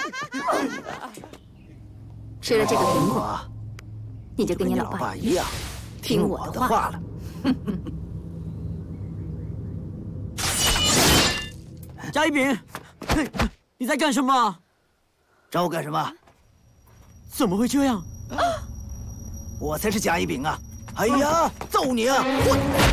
吃了这个苹果，你就跟你老爸一样，听我的话了。 甲乙丙，你在干什么？ 找我干什么？ 怎么会这样？ 我才是甲乙丙啊！哎呀，揍你啊！